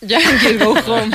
Yankees Go Home.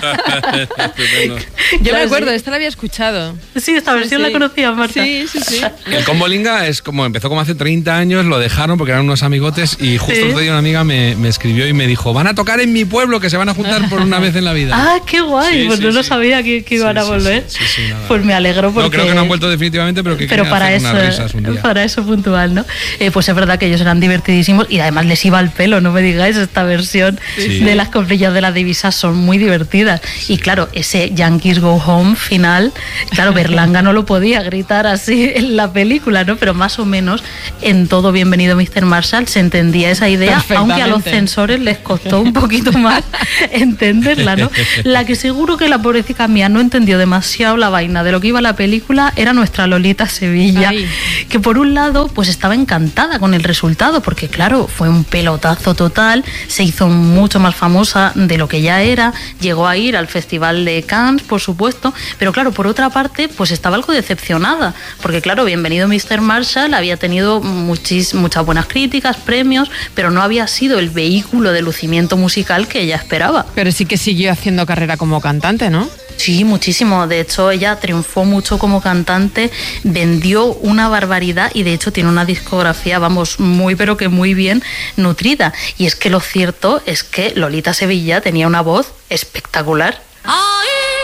Yo me acuerdo, esta la había escuchado. Sí, esta versión la conocía, Marta. Sí. El Combo Linga es como empezó como hace 30 años, lo dejaron porque eran unos amigotes y justo el otro día una amiga me escribió y me dijo, van a tocar en mi pueblo, que se van a juntar por una vez en la vida. Ah, qué guay, pues no sabía que iban a volver. Pues me alegro porque... No, creo que no han vuelto definitivamente, pero que para hacer eso, unas risas un día. Para eso puntual, ¿no? Pues es verdad que ellos eran divertidísimos y además les iba al pelo, no me digáis, esta versión de las coprillas de la divisa son muy divertidas. Y claro, ese Yankees Go Home final, claro, Berlanga no lo podía gritar así en la película, ¿no? Pero más o menos en todo Bienvenido Mr. Marshall se entendía esa idea, aunque a los censores les costó un poquito más entenderla, ¿no? La que seguro que la pobrecita mía no entendió demasiado la vaina de lo que iba la película era nuestra Lolita Sevilla, que por un lado pues estaba encantada con el resultado, porque claro, fue un pelotazo total, se hizo mucho más famosa de lo que ya era, llegó a ir al Festival de Cannes, por supuesto, pero claro, por otra parte, pues estaba algo decepcionada, porque claro, Bienvenido Mr. Marshall había tenido muchas buenas críticas, premios, pero no había sido el vehículo de lucimiento musical que ella esperaba. Pero sí que siguió haciendo carrera como cantante, ¿no? Sí, muchísimo. De hecho, ella triunfó mucho como cantante, vendió una barbaridad y de hecho tiene una discografía, vamos, muy pero que muy bien nutrida. Y es que lo cierto es que Lolita Sevilla tenía una voz espectacular.